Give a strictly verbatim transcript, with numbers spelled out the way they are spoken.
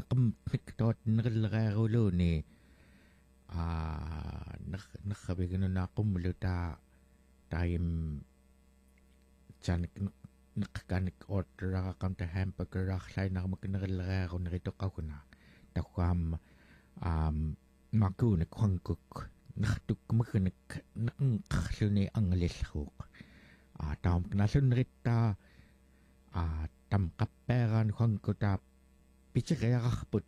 qam niktot nerlereeruluuni a ner nerravigununaaqummulu taa taim tanik neqqanik orderaqam ta hamburgerarlainarmak nerlereerunneritoqaguna taquam um makuunik quankuk nertukmagnik neqnqarluni anglillruuq a taum knallunnerittaa a tam qappeeraan quankutaa pitsereerarput